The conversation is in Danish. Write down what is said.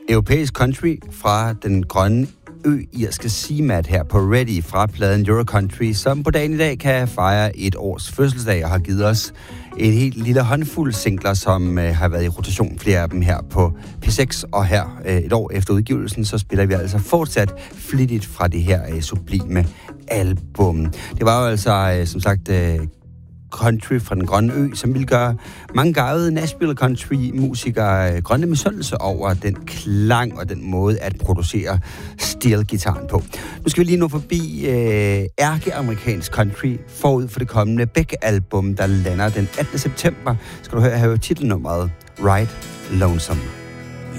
Europæisk country fra den grønne irske Seamat her på Ready fra pladen Eurocountry, som på dagen i dag kan fejre et års fødselsdag og har givet os en helt lille håndfuld singler, som har været i rotation, flere af dem her på P6, og her et år efter udgivelsen, så spiller vi altså fortsat flittigt fra det her sublime album. Det var jo altså, som sagt, country fra den grønne ø, som vil gøre mange garvede Nashville country-musikere grønne misundelse over den klang og den måde at producere steel-gitaren på. Nu skal vi lige nå forbi ærkeamerikansk country forud for det kommende Beck-album, der lander den 18. september. Skal du høre titelnummeret Ride Lonesome.